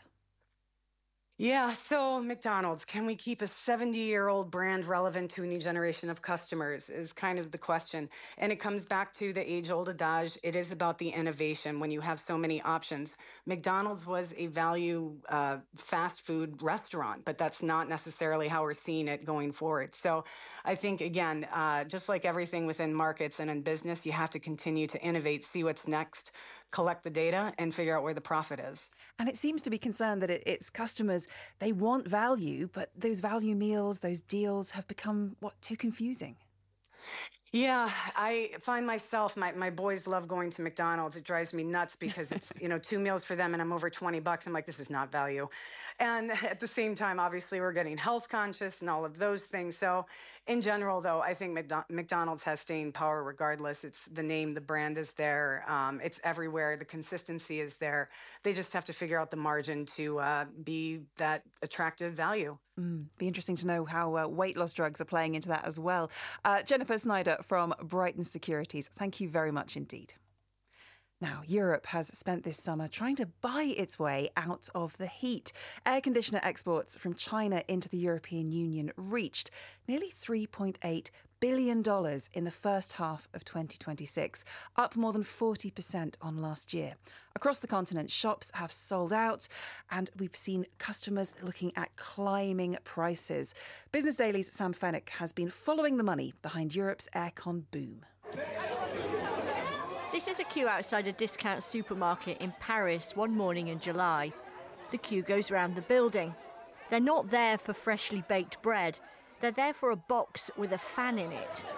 [SPEAKER 19] Yeah, so McDonald's, can we keep a seventy-year-old brand relevant to a new generation of customers is kind of the question. And it comes back to the age-old adage, it is about the innovation when you have so many options. McDonald's was a value uh, fast food restaurant, but that's not necessarily how we're seeing it going forward. So I think, again, uh, just like everything within markets and in business, you have to continue to innovate, see what's next, collect the data, and figure out where the profit is.
[SPEAKER 15] And it seems to be concerned that it, its customers, they want value, but those value meals, those deals have become, what, too confusing?
[SPEAKER 19] Yeah, I find myself, my, my boys love going to McDonald's. It drives me nuts because it's, you know, two meals for them and I'm over twenty bucks. I'm like, this is not value. And at the same time, obviously, we're getting health conscious and all of those things. So in general, though, I think McDonald's has staying power regardless. It's the name, the brand is there. Um, it's everywhere. The consistency is there. They just have to figure out the margin to uh, be that attractive value.
[SPEAKER 15] Mm, be interesting to know how uh, weight loss drugs are playing into that as well. Uh, Jennifer Snyder from Brighton Securities, thank you very much indeed. Now, Europe has spent this summer trying to buy its way out of the heat. Air conditioner exports from China into the European Union reached nearly three point eight billion dollars in the first half of twenty twenty-six, up more than forty percent on last year. Across the continent, shops have sold out, and we've seen customers looking at climbing prices. Business Daily's Sam Fenwick has been following the money behind Europe's aircon boom.
[SPEAKER 7] This is a queue outside a discount supermarket in Paris one morning in July. The queue goes round the building. They're not there for freshly baked bread. They're there for a box with a fan in it.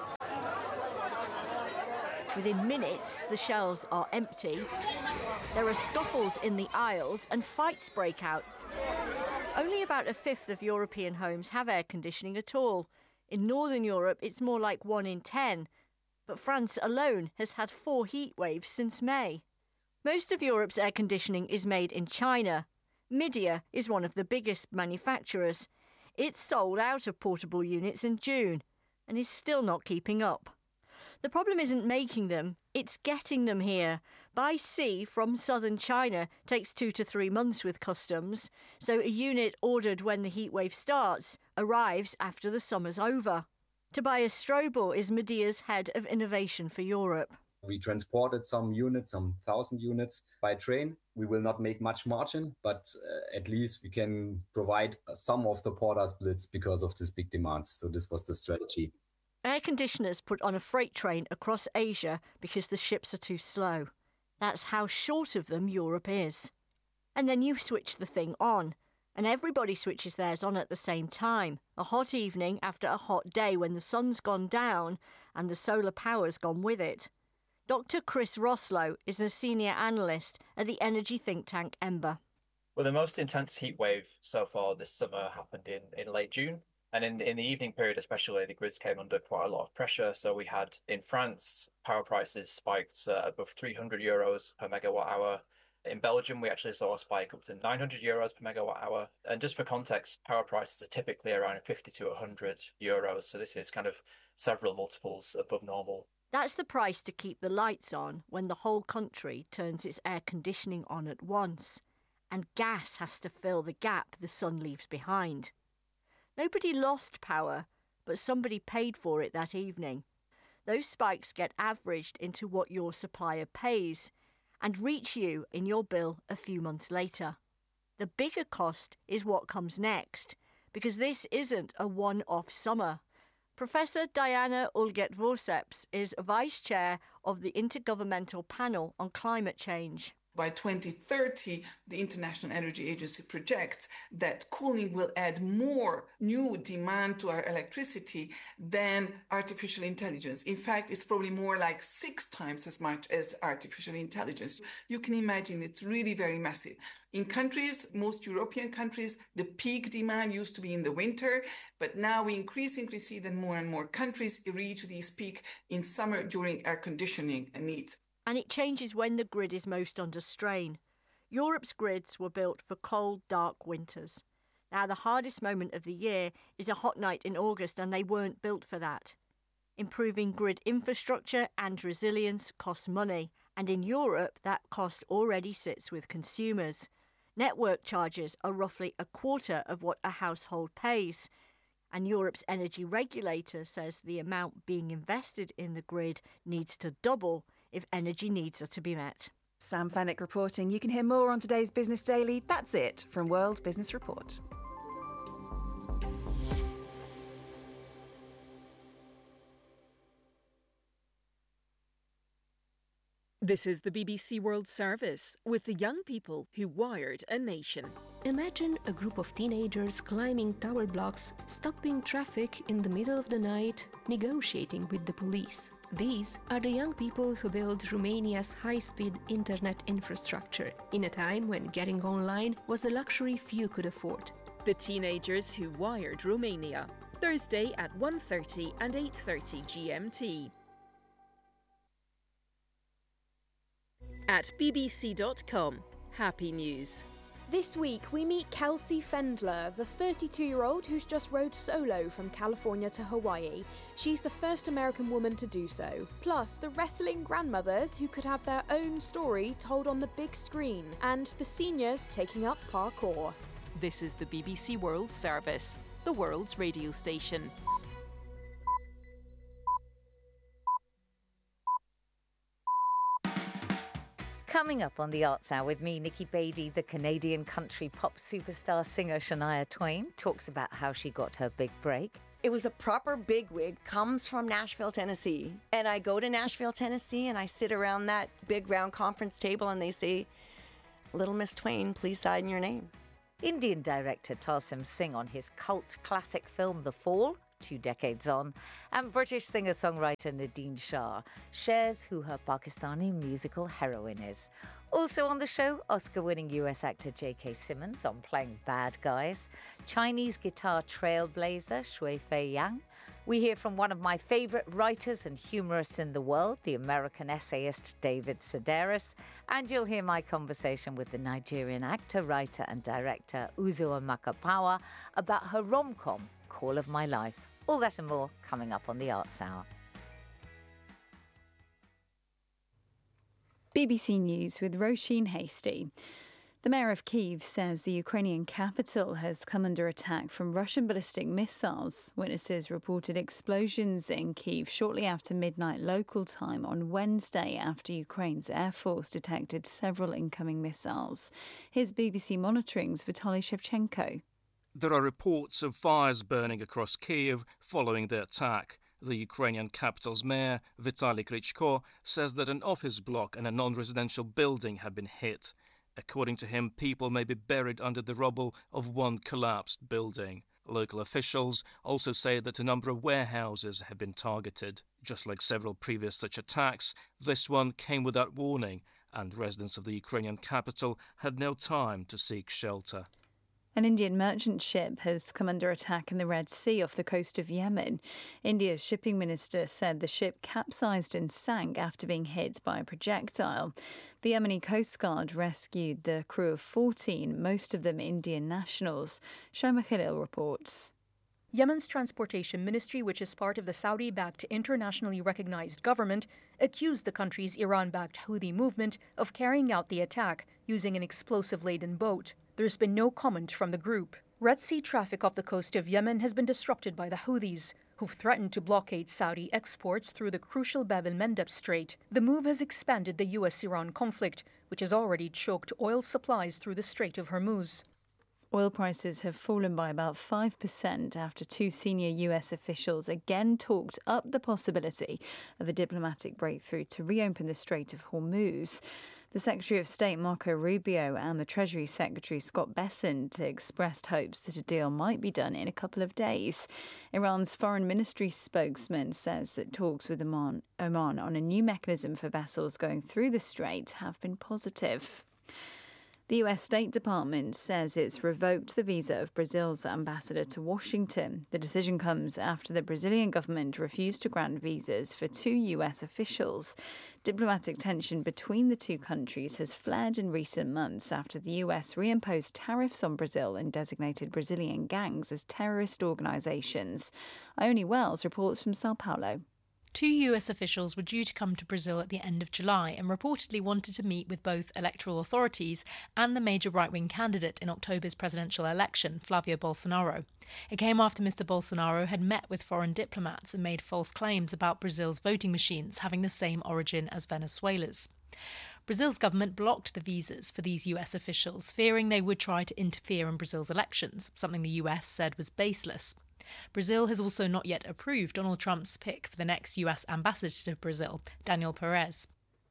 [SPEAKER 7] Within minutes, the shelves are empty. There are scuffles in the aisles and fights break out. Only about a fifth of European homes have air conditioning at all. In Northern Europe, it's more like one in ten. But France alone has had four heat waves since May. Most of Europe's air conditioning is made in China. Midea is one of the biggest manufacturers. It sold out of portable units in June and is still not keeping up. The problem isn't making them, it's getting them here. By sea from southern China takes two to three months with customs, so a unit ordered when the heatwave starts arrives after the summer's over. Tobias Strobel is Midea's head of innovation for Europe.
[SPEAKER 8] We transported some units, some thousand units by train. We will not make much margin, but uh, at least we can provide some of the porter splits because of this big demand. So this was the strategy.
[SPEAKER 7] Air conditioners put on a freight train across Asia because the ships are too slow. That's how short of them Europe is. And then you switch the thing on, and everybody switches theirs on at the same time. A hot evening after a hot day when the sun's gone down and the solar power's gone with it. Doctor Chris Roslow is a senior analyst at the energy think tank Ember.
[SPEAKER 9] Well, the most intense heat wave so far this summer happened in, in late June. And in, in the evening period especially, the grids came under quite a lot of pressure. So we had, in France, power prices spiked uh, above three hundred euros per megawatt hour. In Belgium, we actually saw a spike up to nine hundred euros per megawatt hour. And just for context, power prices are typically around fifty to one hundred euros. So this is kind of several multiples above normal.
[SPEAKER 7] That's the price to keep the lights on when the whole country turns its air conditioning on at once. And gas has to fill the gap the sun leaves behind. Nobody lost power, but somebody paid for it that evening. Those spikes get averaged into what your supplier pays and reach you in your bill a few months later. The bigger cost is what comes next, because this isn't a one-off summer. Professor Diana Ulget-Vorceps is Vice Chair of the Intergovernmental Panel on Climate Change.
[SPEAKER 10] By twenty thirty, the International Energy Agency projects that cooling will add more new demand to our electricity than artificial intelligence. In fact, it's probably more like six times as much as artificial intelligence. You can imagine it's really very massive. In countries, most European countries, the peak demand used to be in the winter, but now we increasingly see that more and more countries reach this peak in summer during air conditioning needs.
[SPEAKER 7] And it changes when the grid is most under strain. Europe's grids were built for cold, dark winters. Now the hardest moment of the year is a hot night in August, and they weren't built for that. Improving grid infrastructure and resilience costs money, and in Europe that cost already sits with consumers. Network charges are roughly a quarter of what a household pays, and Europe's energy regulator says the amount being invested in the grid needs to double if energy needs are to be met.
[SPEAKER 15] Sam Fennick reporting. You can hear more on today's Business Daily. That's it from World Business Report.
[SPEAKER 5] This is the B B C World Service with the young people who wired a nation.
[SPEAKER 25] Imagine a group of teenagers climbing tower blocks, stopping traffic in the middle of the night, negotiating with the police. These are the young people who built Romania's high-speed internet infrastructure in a time when getting online was a luxury few could afford.
[SPEAKER 5] The teenagers who wired Romania. Thursday at one thirty and eight thirty G M T. At B B C dot com, happy news.
[SPEAKER 26] This week we meet Kelsey Fendler, the thirty-two-year-old who's just rode solo from California to Hawaii. She's the first American woman to do so. Plus, the wrestling grandmothers who could have their own story told on the big screen, and the seniors taking up parkour.
[SPEAKER 5] This is the B B C World Service, the world's radio station.
[SPEAKER 27] Coming up on the Arts Hour with me, Nikki Beattie, the Canadian country pop superstar singer Shania Twain talks about how she got her big break.
[SPEAKER 11] It was a proper bigwig, comes from Nashville, Tennessee. And I go to Nashville, Tennessee, and I sit around that big round conference table and they say, "Little Miss Twain, please sign your name."
[SPEAKER 27] Indian director Tarsem Singh on his cult classic film The Fall, two decades on, and British singer-songwriter Nadine Shah shares who her Pakistani musical heroine is. Also on the show, Oscar-winning U S actor J K. Simmons on playing bad guys, Chinese guitar trailblazer Shui Fei Yang. We hear from one of my favourite writers and humorists in the world, the American essayist David Sedaris, and you'll hear my conversation with the Nigerian actor, writer and director Uzo Amaka about her rom-com, Call of My Life. All that and more coming up on the Arts Hour.
[SPEAKER 12] B B C News with Roisin Hasty. The mayor of Kyiv says the Ukrainian capital has come under attack from Russian ballistic missiles. Witnesses reported explosions in Kyiv shortly after midnight local time on Wednesday after Ukraine's air force detected several incoming missiles. Here's B B C Monitoring's Vitaly Shevchenko.
[SPEAKER 13] There are reports of fires burning across Kyiv following the attack. The Ukrainian capital's mayor, Vitaly Klitschko, says that an office block and a non-residential building have been hit. According to him, people may be buried under the rubble of one collapsed building. Local officials also say that a number of warehouses have been targeted. Just like several previous such attacks, this one came without warning, and residents of the Ukrainian capital had no time to seek shelter.
[SPEAKER 12] An Indian merchant ship has come under attack in the Red Sea off the coast of Yemen. India's shipping minister said the ship capsized and sank after being hit by a projectile. The Yemeni Coast Guard rescued the crew of fourteen, most of them Indian nationals. Shoma Khalil reports.
[SPEAKER 14] Yemen's transportation ministry, which is part of the Saudi-backed internationally recognized government, accused the country's Iran-backed Houthi movement of carrying out the attack using an explosive-laden boat. There's been no comment from the group. Red Sea traffic off the coast of Yemen has been disrupted by the Houthis, who've threatened to blockade Saudi exports through the crucial Bab el-Mandeb Strait. The move has expanded the U S Iran conflict, which has already choked oil supplies through the Strait of Hormuz.
[SPEAKER 12] Oil prices have fallen by about five percent after two senior U S officials again talked up the possibility of a diplomatic breakthrough to reopen the Strait of Hormuz. The Secretary of State Marco Rubio and the Treasury Secretary Scott Bessent expressed hopes that a deal might be done in a couple of days. Iran's foreign ministry spokesman says that talks with Oman, Oman on a new mechanism for vessels going through the strait have been positive. The U S State Department says it's revoked the visa of Brazil's ambassador to Washington. The decision comes after the Brazilian government refused to grant visas for two U S officials. Diplomatic tension between the two countries has flared in recent months after the U S reimposed tariffs on Brazil and designated Brazilian gangs as terrorist organizations. Ione Wells reports from Sao Paulo.
[SPEAKER 16] Two U S officials were due to come to Brazil at the end of July and reportedly wanted to meet with both electoral authorities and the major right-wing candidate in October's presidential election, Flavio Bolsonaro. It came after Mister Bolsonaro had met with foreign diplomats and made false claims about Brazil's voting machines having the same origin as Venezuela's. Brazil's government blocked the visas for these U S officials, fearing they would try to interfere in Brazil's elections, something the U S said was baseless. Brazil has also not yet approved Donald Trump's pick for the next U S ambassador to Brazil, Daniel Perez.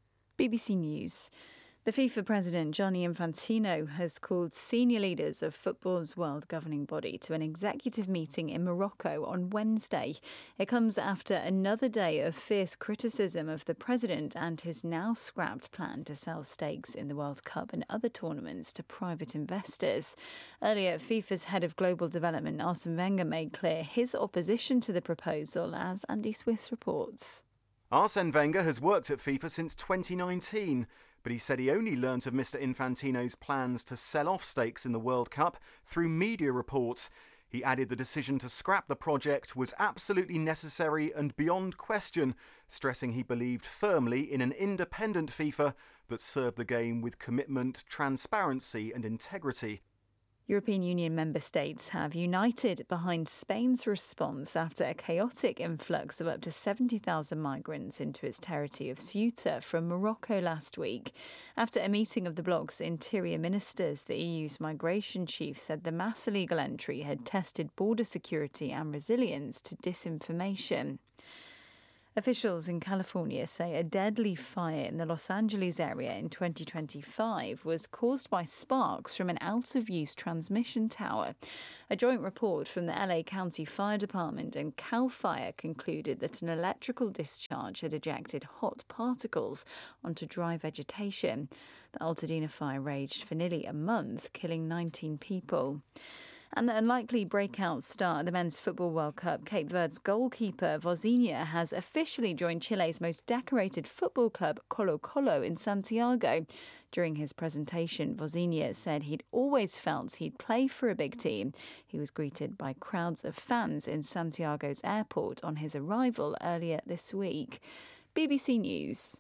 [SPEAKER 12] B B C News. The FIFA president, Gianni Infantino, has called senior leaders of football's world governing body to an executive meeting in Morocco on Wednesday. It comes after another day of fierce criticism of the president and his now scrapped plan to sell stakes in the World Cup and other tournaments to private investors. Earlier, FIFA's head of global development, Arsene Wenger, made clear his opposition to the proposal, as Andy Swiss reports.
[SPEAKER 17] Arsene Wenger has worked at FIFA since twenty nineteen. But he said he only learnt of Mister Infantino's plans to sell off stakes in the World Cup through media reports. He added the decision to scrap the project was absolutely necessary and beyond question, stressing he believed firmly in an independent FIFA that served the game with commitment, transparency and integrity.
[SPEAKER 12] European Union member states have united behind Spain's response after a chaotic influx of up to seventy thousand migrants into its territory of Ceuta from Morocco last week. After a meeting of the bloc's interior ministers, the E U's migration chief said the mass illegal entry had tested border security and resilience to disinformation. Officials in California say a deadly fire in the Los Angeles area in twenty twenty-five was caused by sparks from an out-of-use transmission tower. A joint report from the L A County Fire Department and CAL FIRE concluded that an electrical discharge had ejected hot particles onto dry vegetation. The Altadena fire raged for nearly a month, killing nineteen people. And the unlikely breakout star at the Men's Football World Cup, Cape Verde's goalkeeper Vozinha has officially joined Chile's most decorated football club, Colo-Colo, in Santiago. During his presentation, Vozinha said he'd always felt he'd play for a big team. He was greeted by crowds of fans in Santiago's airport on his arrival earlier this week. B B C News.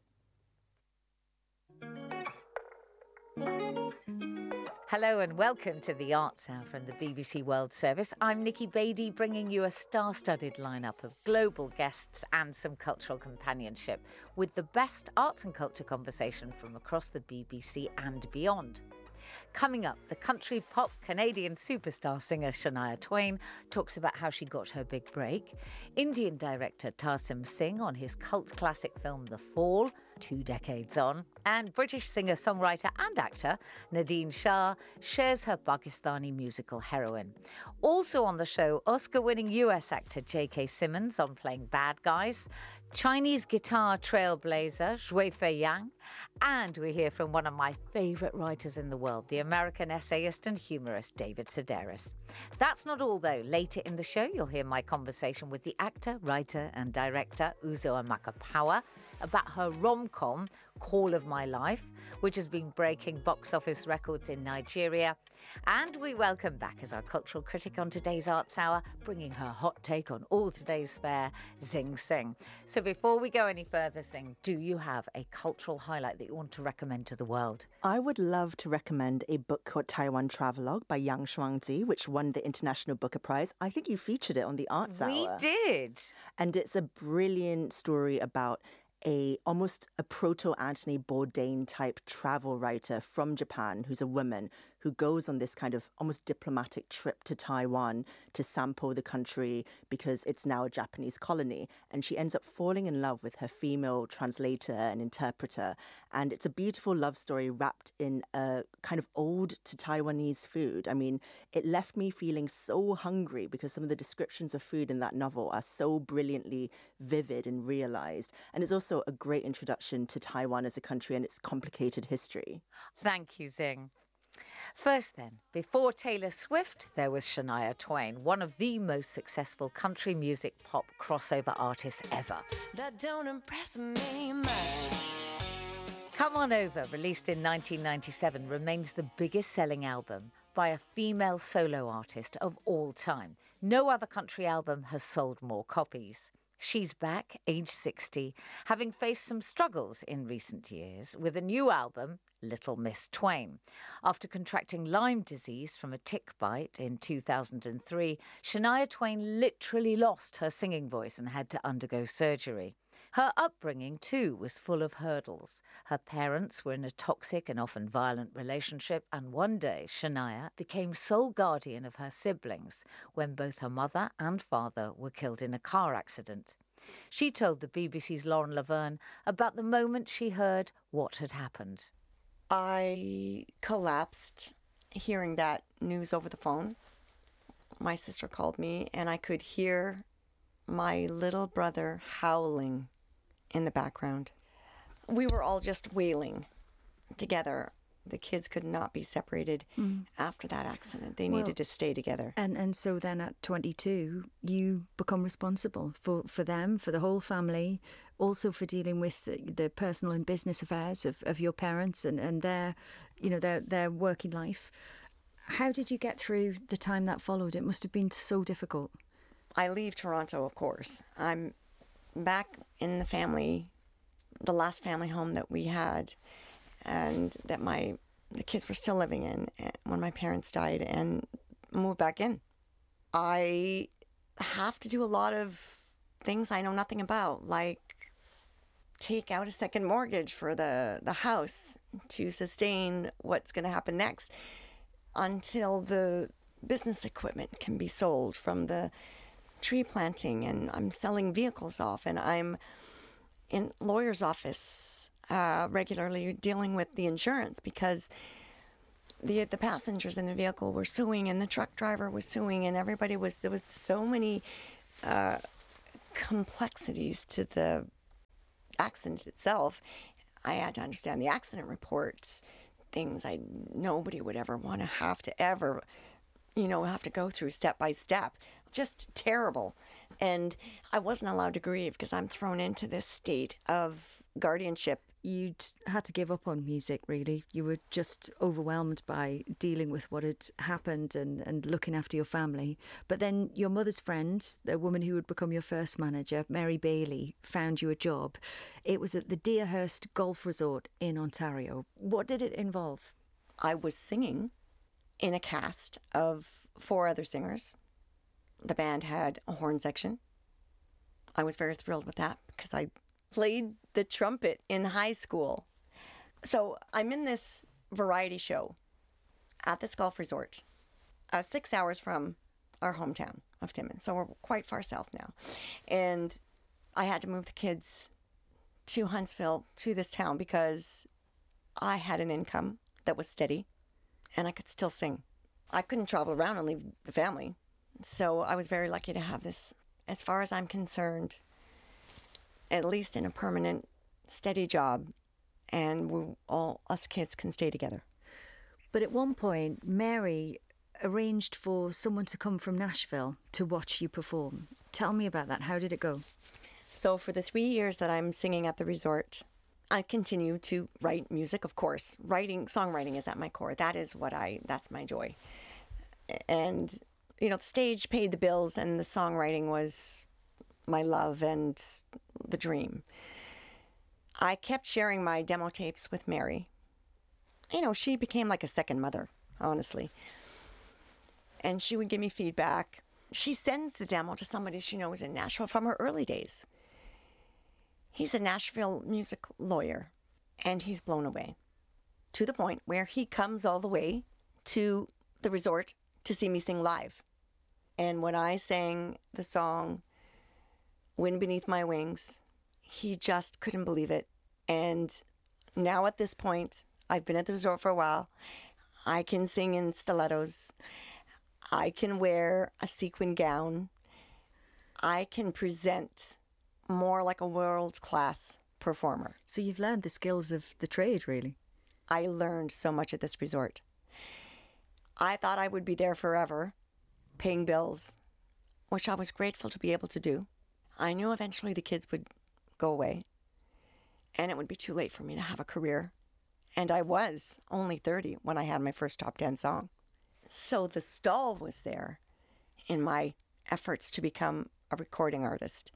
[SPEAKER 27] Hello and welcome to the Arts Hour from the B B C World Service. I'm Nikki Beattie, bringing you a star-studded lineup of global guests and some cultural companionship with the best arts and culture conversation from across the B B C and beyond. Coming up, the country pop Canadian superstar singer Shania Twain talks about how she got her big break. Indian director Tarsim Singh on his cult classic film The Fall, two decades on. And British singer-songwriter and actor Nadine Shah shares her Pakistani musical heroine. Also on the show, Oscar-winning U S actor J K. Simmons on playing bad guys, Chinese guitar trailblazer Zhui Fei Yang, and we hear from one of my favourite writers in the world, the American essayist and humorist David Sedaris. That's not all, though. Later in the show, you'll hear my conversation with the actor, writer and director Uzo Amaka-Power about her rom-com Call of My Life, which has been breaking box office records in Nigeria. And we welcome back as our cultural critic on today's Arts Hour, bringing her hot take on all today's fare, Zing Sing. So before we go any further, Zing, do you have a cultural highlight that you want to recommend to the world?
[SPEAKER 3] I would love to recommend a book called Taiwan Travelogue by Yang Shuangzi, which won the International Booker Prize. I think you featured it on the Arts Hour.
[SPEAKER 27] We did.
[SPEAKER 3] And it's a brilliant story about a almost a proto-Anthony Bourdain type travel writer from Japan who's a woman who goes on this kind of almost diplomatic trip to Taiwan to sample the country because it's now a Japanese colony. And she ends up falling in love with her female translator and interpreter. And it's a beautiful love story wrapped in a kind of ode to Taiwanese food. I mean, it left me feeling so hungry because some of the descriptions of food in that novel are so brilliantly vivid and realized. And it's also a great introduction to Taiwan as a country and its complicated history.
[SPEAKER 27] Thank you, Zing. First then, before Taylor Swift, there was Shania Twain, one of the most successful country music pop crossover artists ever.
[SPEAKER 25] That don't impress me much.
[SPEAKER 27] Come On Over, released in nineteen ninety-seven, remains the biggest selling album by a female solo artist of all time. No other country album has sold more copies. She's back, age sixty, having faced some struggles in recent years with a new album, Little Miss Twain. After contracting Lyme disease from a tick bite in two thousand three, Shania Twain literally lost her singing voice and had to undergo surgery. Her upbringing, too, was full of hurdles. Her parents were in a toxic and often violent relationship, and one day Shania became sole guardian of her siblings when both her mother and father were killed in a car accident. She told the B B C's Lauren Laverne about the moment she heard what had happened.
[SPEAKER 11] I collapsed hearing that news over the phone. My sister called me, and I could hear my little brother howling in the background. We were all just wailing together. The kids could not be separated mm. after that accident. They well, needed to stay together.
[SPEAKER 12] And and so then at twenty-two, you become responsible for, for them, for the whole family, also for dealing with the, the personal and business affairs of, of your parents and, and their, you know, their, their working life. How did you get through the time that followed? It must have been so difficult.
[SPEAKER 11] I leave Toronto, of course. I'm back in the family, the last family home that we had and that my the kids were still living in when my parents died and moved back in. I have to do a lot of things I know nothing about, like take out a second mortgage for the, the house to sustain what's going to happen next until the business equipment can be sold from the tree planting, and I'm selling vehicles off, and I'm in lawyer's office uh, regularly dealing with the insurance because the the passengers in the vehicle were suing and the truck driver was suing and everybody was, there was so many uh, complexities to the accident itself. I had to understand the accident reports, things I nobody would ever want to have to ever, you know, have to go through step by step. Just terrible. And I wasn't allowed to grieve because I'm thrown into this state of guardianship.
[SPEAKER 4] You'd had to give up on music, really. You were just overwhelmed by dealing with what had happened and, and looking after your family. But then your mother's friend, the woman who would become your first manager, Mary Bailey, found you a job. It was at the Deerhurst Golf Resort in Ontario. What did it involve?
[SPEAKER 11] I was singing in a cast of four other singers. The band had a horn section. I was very thrilled with that because I played the trumpet in high school. So I'm in this variety show at this golf resort, uh, six hours from our hometown of Timmins. So we're quite far south now. And I had to move the kids to Huntsville, to this town, because I had an income that was steady and I could still sing. I couldn't travel around and leave the family. So I was very lucky to have this, as far as I'm concerned, at least in a permanent, steady job, and we all us kids can stay together.
[SPEAKER 4] But at one point, Mary arranged for someone to come from Nashville to watch you perform. Tell me about that. How did it go?
[SPEAKER 11] So for the three years that I'm singing at the resort, I continue to write music, of course. Writing, songwriting is at my core. That is what I, that's my joy. And, you know, the stage paid the bills and the songwriting was my love and the dream. I kept sharing my demo tapes with Mary. You know, she became like a second mother, honestly. And she would give me feedback. She sends the demo to somebody she knows in Nashville from her early days. He's a Nashville music lawyer, and he's blown away to the point where he comes all the way to the resort to see me sing live. And when I sang the song Wind Beneath My Wings, he just couldn't believe it. And now at this point, I've been at the resort for a while. I can sing in stilettos. I can wear a sequin gown. I can present more like a world-class performer.
[SPEAKER 4] So you've learned the skills of the trade, really.
[SPEAKER 11] I learned so much at this resort. I thought I would be there forever, paying bills, which I was grateful to be able to do. I knew eventually the kids would go away, and it would be too late for me to have a career. And I was only thirty when I had my first top ten song. So the stall was there in my efforts to become a recording artist.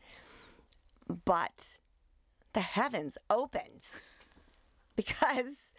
[SPEAKER 11] But the heavens opened because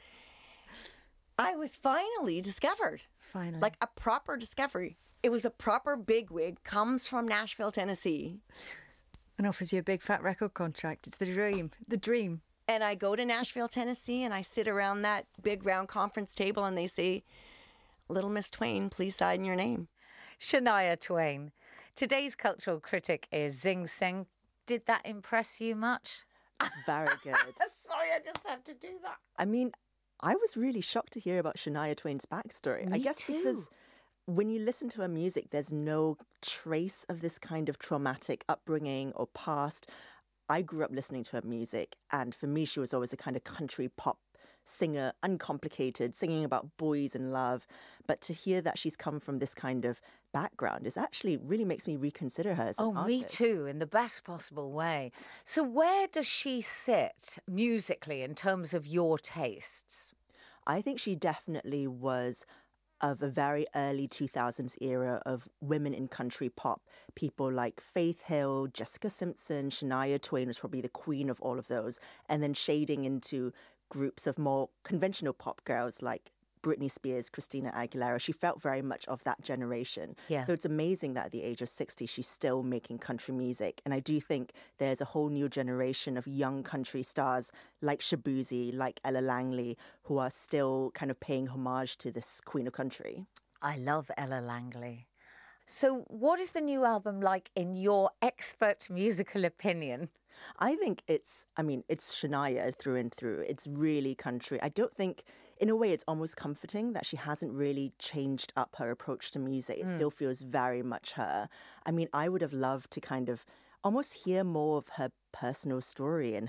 [SPEAKER 11] I was finally discovered.
[SPEAKER 4] Finally.
[SPEAKER 11] Like a proper discovery. It was a proper bigwig, comes from Nashville, Tennessee.
[SPEAKER 4] And offers you a big fat record contract. It's the dream. The dream.
[SPEAKER 11] And I go to Nashville, Tennessee, and I sit around that big round conference table and they say, Little Miss Twain, please sign your name.
[SPEAKER 27] Shania Twain. Today's cultural critic is Zing Sing. Did that impress you much?
[SPEAKER 3] Very good.
[SPEAKER 27] Sorry, I just had to do that.
[SPEAKER 3] I mean, I was really shocked to hear about Shania Twain's backstory.
[SPEAKER 27] Me
[SPEAKER 3] I guess
[SPEAKER 27] too.
[SPEAKER 3] because when you listen to her music, there's no trace of this kind of traumatic upbringing or past. I grew up listening to her music, and for me, she was always a kind of country pop singer, uncomplicated, singing about boys and love. But to hear that she's come from this kind of background is actually really makes me reconsider her as an
[SPEAKER 27] oh,
[SPEAKER 3] artist.
[SPEAKER 27] me too, in the best possible way. So where does she sit musically in terms of your tastes?
[SPEAKER 3] I think she definitely was of a very early two thousands era of women in country pop. People like Faith Hill, Jessica Simpson, Shania Twain was probably the queen of all of those. And then shading into groups of more conventional pop girls like Britney Spears, Christina Aguilera. She felt very much of that generation.
[SPEAKER 27] Yeah.
[SPEAKER 3] So it's amazing that at the age of sixty, she's still making country music. And I do think there's a whole new generation of young country stars like Shaboozey, like Ella Langley, who are still kind of paying homage to this queen of country.
[SPEAKER 27] I love Ella Langley. So what is the new album like in your expert musical opinion?
[SPEAKER 3] I think it's, I mean, it's Shania through and through. It's really country. I don't think, in a way, it's almost comforting that she hasn't really changed up her approach to music. It
[SPEAKER 27] Mm.
[SPEAKER 3] still feels very much her. I mean, I would have loved to kind of almost hear more of her personal story and